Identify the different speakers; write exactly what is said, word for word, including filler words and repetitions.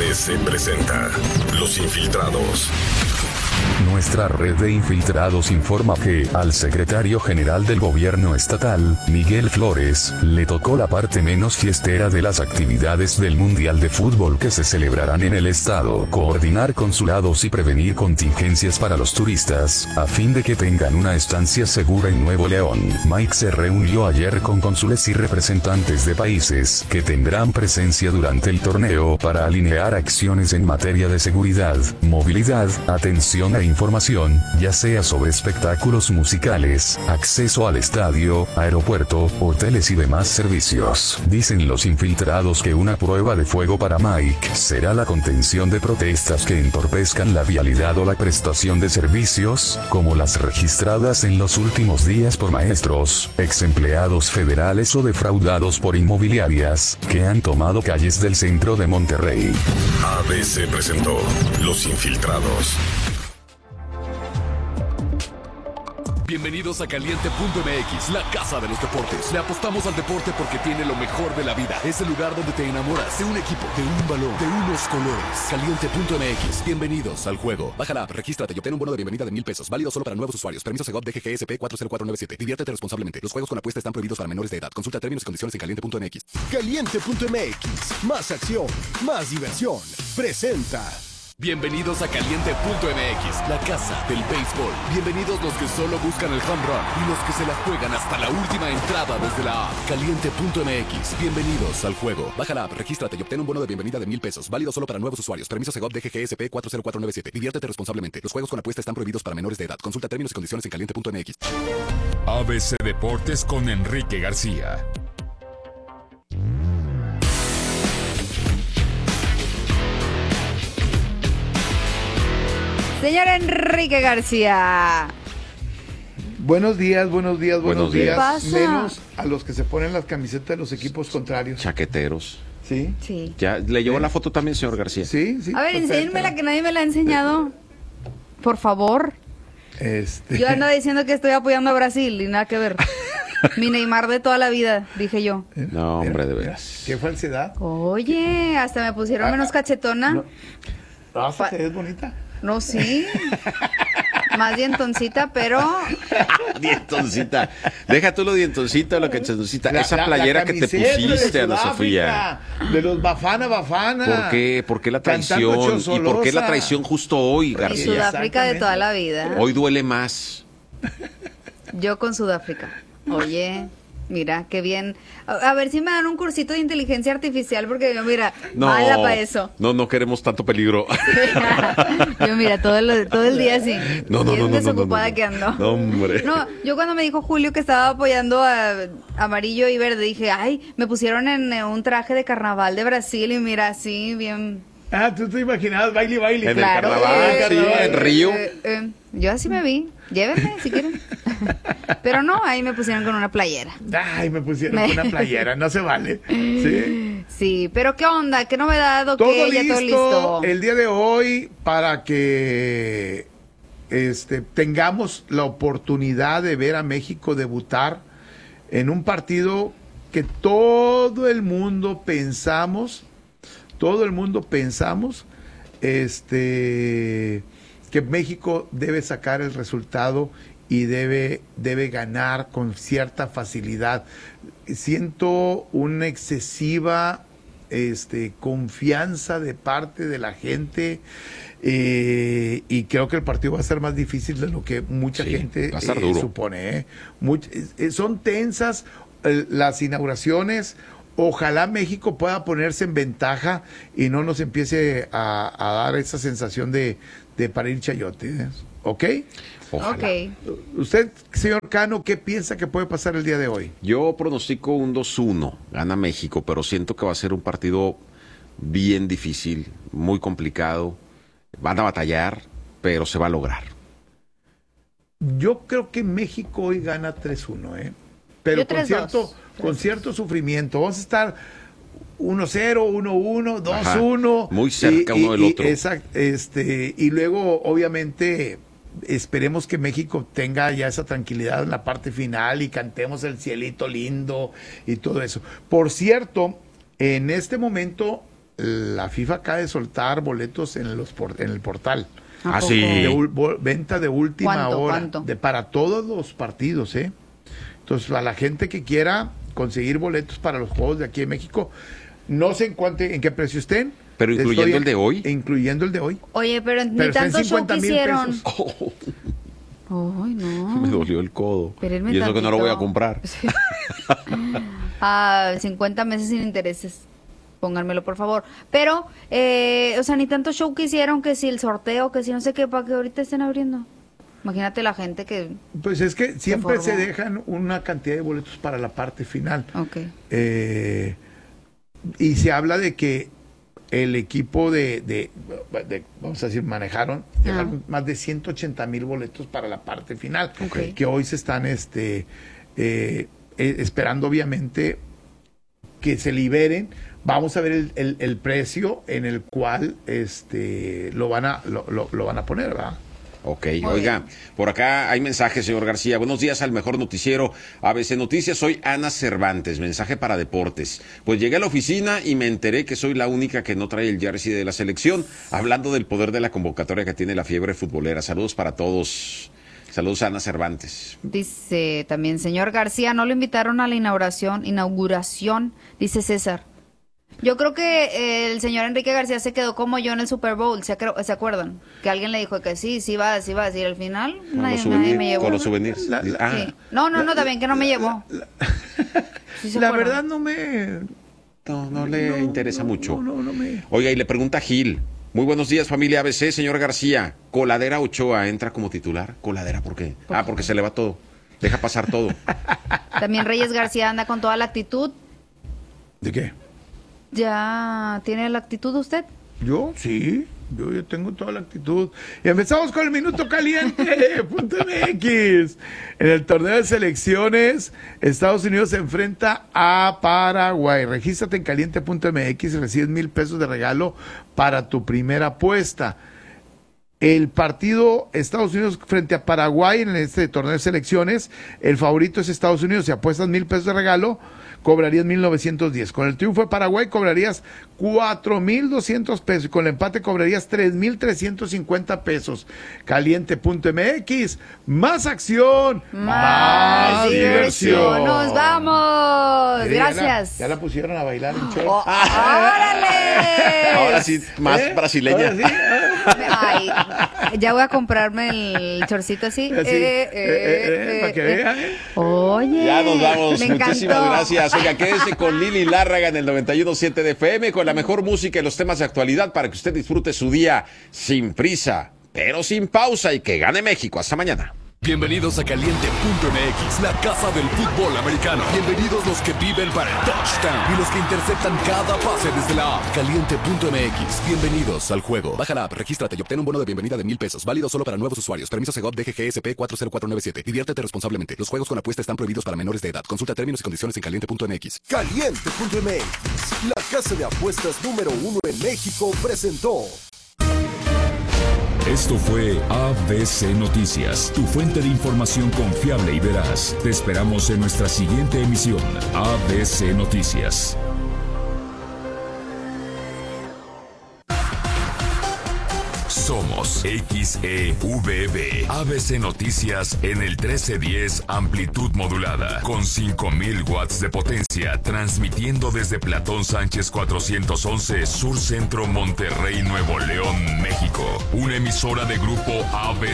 Speaker 1: B C presenta Los Infiltrados.
Speaker 2: Nuestra red de infiltrados informa que, al secretario general del gobierno estatal, Miguel Flores, le tocó la parte menos fiestera de las actividades del Mundial de Fútbol que se celebrarán en el estado, coordinar consulados y prevenir contingencias para los turistas, a fin de que tengan una estancia segura en Nuevo León. Mike se reunió ayer con cónsules y representantes de países que tendrán presencia durante el torneo para alinear acciones en materia de seguridad, movilidad, atención e información, ya sea sobre espectáculos musicales, acceso al estadio, aeropuerto, hoteles y demás servicios. Dicen los infiltrados que una prueba de fuego para Mike será la contención de protestas que entorpezcan la vialidad o la prestación de servicios, como las registradas en los últimos días por maestros, ex empleados federales o defraudados por inmobiliarias, que han tomado calles del centro de Monterrey.
Speaker 1: A B C presentó Los Infiltrados.
Speaker 3: Bienvenidos a Caliente punto M X, la casa de los deportes. Le apostamos al deporte porque tiene lo mejor de la vida. Es el lugar donde te enamoras de un equipo, de un balón, de unos colores. Caliente punto M X, bienvenidos al juego. Bájala, regístrate y obtén un bono de bienvenida de mil pesos. Válido solo para nuevos usuarios. Permiso Segov D G G S P cuatro cero cuatro nueve siete. Diviértete responsablemente. Los juegos con apuesta están prohibidos para menores de edad. Consulta términos y condiciones en Caliente punto M X.
Speaker 4: Caliente punto M X, más acción, más diversión. Presenta.
Speaker 3: Bienvenidos a Caliente punto M X, la casa del béisbol. Bienvenidos los que solo buscan el home run y los que se la juegan hasta la última entrada desde la app. Caliente punto M X, bienvenidos al juego. Baja la app, regístrate y obtén un bono de bienvenida de mil pesos. Válido solo para nuevos usuarios. Permiso Segov D G G S P cuatro cero cuatro nueve siete. Diviértete responsablemente. Los juegos con apuesta están prohibidos para menores de edad. Consulta términos y condiciones en Caliente punto M X.
Speaker 5: A B C Deportes con Enrique García.
Speaker 6: Señor Enrique García.
Speaker 7: Buenos días, buenos días, buenos,
Speaker 8: Buenos
Speaker 7: días.
Speaker 6: días. ¿Qué pasa?
Speaker 7: Menos a los que se ponen las camisetas de los equipos contrarios.
Speaker 8: Chaqueteros.
Speaker 7: ¿Sí?
Speaker 6: Sí.
Speaker 8: Ya le llevó
Speaker 7: ¿Sí?
Speaker 8: la foto también, señor García.
Speaker 7: Sí, sí.
Speaker 6: A ver,
Speaker 7: perfecto.
Speaker 6: enséñenme la que nadie me la ha enseñado. Por favor.
Speaker 7: Este...
Speaker 6: Yo ando diciendo que estoy apoyando a Brasil y nada que ver. Mi Neymar de toda la vida, dije yo.
Speaker 8: No, hombre, de
Speaker 7: Mira,
Speaker 8: veras.
Speaker 7: qué falsedad.
Speaker 6: Oye, hasta me pusieron
Speaker 7: Ah,
Speaker 6: menos
Speaker 7: ah,
Speaker 6: cachetona.
Speaker 7: no. Ah,
Speaker 6: Pa-
Speaker 7: es bonita.
Speaker 6: No, sí. Más dientoncita, pero...
Speaker 8: Dientoncita. Deja tú lo dientoncita o lo cachetoncita.
Speaker 7: La-
Speaker 8: Esa
Speaker 7: la-
Speaker 8: playera
Speaker 7: la
Speaker 8: que te
Speaker 7: camiseta de
Speaker 8: pusiste, Ana
Speaker 7: Sudáfrica,
Speaker 8: Sofía.
Speaker 7: De los Bafana Bafana.
Speaker 8: ¿Por qué? ¿Por qué la
Speaker 7: Cantando
Speaker 8: traición? ¿Y por qué la
Speaker 7: Chosolosa.
Speaker 8: traición justo hoy,
Speaker 6: Y
Speaker 8: García?
Speaker 6: Sudáfrica de toda la vida.
Speaker 8: Hoy duele más.
Speaker 6: Yo con Sudáfrica. Oye, mira, qué bien. A, a ver si me dan un cursito de inteligencia artificial, porque yo, mira,
Speaker 8: No,
Speaker 6: mala para eso.
Speaker 8: no, no queremos tanto peligro.
Speaker 6: Yo, mira, todo el, todo el día así.
Speaker 8: No, no,
Speaker 6: bien
Speaker 8: no, no, no,
Speaker 6: desocupada
Speaker 8: no, no.
Speaker 6: que ando.
Speaker 8: No, hombre.
Speaker 6: No, yo cuando me dijo Julio que estaba apoyando a amarillo y verde, dije, ay, me pusieron en eh, un traje de carnaval de Brasil y mira, así, bien...
Speaker 7: Ah, tú te imaginabas baile, baile.
Speaker 8: En el
Speaker 6: Claro,
Speaker 8: carnaval,
Speaker 6: eh,
Speaker 8: sí,
Speaker 6: eh,
Speaker 8: en Río.
Speaker 6: eh, eh, yo así me vi. Llévenme si quieren. Pero no, ahí me pusieron con una playera.
Speaker 7: Ay, me pusieron con una playera, no se vale. Sí.
Speaker 6: Sí, pero ¿qué onda? ¿Qué novedad o
Speaker 7: Todo
Speaker 6: qué?
Speaker 7: listo,
Speaker 6: Ya todo listo.
Speaker 7: el día de hoy para que este, tengamos la oportunidad de ver a México debutar en un partido que todo el mundo pensamos, todo el mundo pensamos, este, que México debe sacar el resultado y debe, debe ganar con cierta facilidad. Siento una excesiva este, confianza de parte de la gente eh, y creo que el partido va a ser más difícil de lo que mucha
Speaker 8: Sí,
Speaker 7: gente
Speaker 8: va a estar
Speaker 7: eh,
Speaker 8: duro.
Speaker 7: supone. ¿eh? Much- eh, son tensas eh, las inauguraciones. Ojalá México pueda ponerse en ventaja y no nos empiece a, a dar esa sensación de, de parir chayote. ¿eh? ¿Ok?
Speaker 8: Ojalá.
Speaker 6: Ok.
Speaker 7: Usted, señor Cano, ¿qué piensa que puede pasar el día de hoy?
Speaker 8: Yo pronostico un dos uno, gana México, pero siento que va a ser un partido bien difícil, muy complicado. Van a batallar, pero se va a lograr.
Speaker 7: Yo creo que México hoy gana tres uno, ¿eh? Pero
Speaker 6: Yo
Speaker 7: con
Speaker 6: tres
Speaker 7: cierto,
Speaker 6: dos.
Speaker 7: con cierto sufrimiento. Vamos a estar uno cero, uno uno, dos uno.
Speaker 8: Muy cerca uno del otro.
Speaker 7: Exacto, este, y luego, obviamente, esperemos que México tenga ya esa tranquilidad en la parte final y cantemos el cielito lindo y todo eso. Por cierto, en este momento la FIFA acaba de soltar boletos en, los por, en el portal.
Speaker 8: Ah,
Speaker 6: ¿A
Speaker 8: sí.
Speaker 7: De, ul- venta de última
Speaker 6: ¿Cuánto,
Speaker 7: hora.
Speaker 6: cuánto?
Speaker 7: De, para todos los partidos, ¿eh? Entonces, a la gente que quiera conseguir boletos para los juegos de aquí en México, no sé en, cuánto, en qué precio estén.
Speaker 8: Pero incluyendo
Speaker 7: Estoy-
Speaker 8: el de hoy.
Speaker 7: Incluyendo el de hoy.
Speaker 6: Oye, pero,
Speaker 7: Pero
Speaker 6: ni
Speaker 7: está en
Speaker 6: tanto show
Speaker 7: cincuenta
Speaker 6: que
Speaker 7: mil
Speaker 6: hicieron.
Speaker 7: pesos.
Speaker 8: Oh,
Speaker 6: Ay, no.
Speaker 8: me dolió el codo.
Speaker 6: Espérenme
Speaker 8: Y eso que no lo voy a
Speaker 6: tantito.
Speaker 8: comprar.
Speaker 6: Sí. Ah, cincuenta meses sin intereses. Pónganmelo, por favor. Pero, eh, o sea, ni tanto show que hicieron, que si el sorteo, que si no sé qué, para que ahorita estén abriendo. Imagínate la gente que...
Speaker 7: Pues es que siempre
Speaker 6: formó.
Speaker 7: se dejan una cantidad de boletos para la parte final.
Speaker 6: Ok.
Speaker 7: Eh, y se habla de que el equipo de, de, de- vamos a decir, manejaron
Speaker 6: Ah.
Speaker 7: llegaron más de ciento ochenta mil boletos para la parte final,
Speaker 6: Ok.
Speaker 7: que hoy se están este, eh, eh, esperando obviamente que se liberen. Vamos a ver el, el- el precio en el cual este lo van a lo, lo- lo van a poner, ¿verdad?
Speaker 8: Ok,
Speaker 6: Muy
Speaker 8: oiga,
Speaker 6: bien.
Speaker 8: por acá hay mensajes, señor García. Buenos días al mejor noticiero A B C Noticias. Soy Ana Cervantes, mensaje para deportes. Pues llegué a la oficina y me enteré que soy la única que no trae el jersey de la selección, hablando del poder de la convocatoria que tiene la fiebre futbolera. Saludos para todos. Saludos a Ana Cervantes.
Speaker 6: Dice también, señor García, no lo invitaron a la inauguración, inauguración, dice César. Yo creo que eh, el señor Enrique García se quedó como yo en el Super Bowl, ¿se, acro- ¿se acuerdan? Que alguien le dijo que sí, sí va, sí va a decir al final.
Speaker 8: Con
Speaker 6: Nadie,
Speaker 8: los,
Speaker 6: nadie
Speaker 8: souvenirs,
Speaker 6: me llevó.
Speaker 8: con los souvenirs.
Speaker 7: La- la-
Speaker 8: Ah,
Speaker 6: Sí. No, no, no, también que no me llevó. Sí se
Speaker 7: La
Speaker 6: acuerdan.
Speaker 7: verdad no me
Speaker 8: no, no le
Speaker 7: no,
Speaker 8: interesa
Speaker 7: no,
Speaker 8: mucho.
Speaker 7: No, no, no me
Speaker 8: Oiga, y le pregunta Gil. Muy buenos días, familia A B C, señor García. Coladera Ochoa entra como titular. ¿Coladera por qué? Ah, porque se le va todo. Deja pasar todo.
Speaker 6: También Reyes García anda con toda la actitud.
Speaker 7: ¿De qué?
Speaker 6: ¿Ya tiene la actitud usted?
Speaker 7: Yo, sí, yo, yo tengo toda la actitud. Y empezamos con el minuto caliente, punto M X. En el torneo de selecciones, Estados Unidos se enfrenta a Paraguay. Regístrate en caliente punto M X y recibes mil pesos de regalo para tu primera apuesta. El partido Estados Unidos frente a Paraguay en este torneo de selecciones, el favorito es Estados Unidos. Si apuestas mil pesos de regalo, cobrarías mil novecientos diez. Con el triunfo de Paraguay cobrarías cuatro mil doscientos pesos. Y con el empate cobrarías tres mil trescientos cincuenta pesos. caliente punto M X. Más acción. Más, diversión.
Speaker 6: ¡Nos vamos!
Speaker 7: Mire, ya la-
Speaker 6: Gracias.
Speaker 7: Ya la, pusieron a bailar en short.
Speaker 6: Oh, ¡Órale!
Speaker 8: Ahora sí, más
Speaker 7: ¿Eh?
Speaker 8: brasileña.
Speaker 7: Ahora sí, ah.
Speaker 6: Ay, ya voy a comprarme el chorcito así.
Speaker 7: Así,
Speaker 6: Eh,
Speaker 7: eh,
Speaker 6: eh,
Speaker 7: eh,
Speaker 6: eh,
Speaker 7: para que
Speaker 6: eh.
Speaker 7: vean, ¿eh?
Speaker 6: Oye.
Speaker 8: Ya nos vamos.
Speaker 6: Me
Speaker 8: Muchísimas
Speaker 6: encantó.
Speaker 8: gracias. Oiga, quédese con Lili Lárraga en el noventa y uno punto siete de F M con la mejor música y los temas de actualidad para que usted disfrute su día sin prisa, pero sin pausa y que gane México. Hasta mañana.
Speaker 3: Bienvenidos a caliente punto M X, la casa del fútbol americano. Bienvenidos los que viven para el touchdown y los que interceptan cada pase desde la app. caliente punto M X, bienvenidos al juego. Baja la app, regístrate y obtén un bono de bienvenida de mil pesos. Válido solo para nuevos usuarios. Permiso Segov D G G S P cuatro cero cuatro nueve siete. Diviértete responsablemente. Los juegos con apuesta están prohibidos para menores de edad. Consulta términos y condiciones en caliente punto M X.
Speaker 4: caliente punto M X, la casa de apuestas número uno en México, presentó.
Speaker 5: Esto fue A B C Noticias, tu fuente de información confiable y veraz. Te esperamos en nuestra siguiente emisión. A B C Noticias. Somos X E V B. A B C Noticias en el trece diez amplitud modulada. Con cinco mil watts de potencia. Transmitiendo desde Platón Sánchez cuatrocientos once, Sur Centro, Monterrey, Nuevo León, México. Una emisora de grupo A B